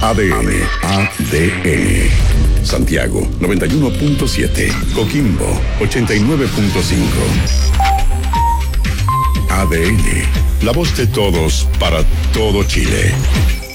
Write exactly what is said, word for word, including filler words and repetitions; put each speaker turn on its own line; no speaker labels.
A D N, A D N. Santiago, noventa y uno punto siete. Coquimbo, ochenta y nueve punto cinco. A D N, la voz de todos para todo Chile.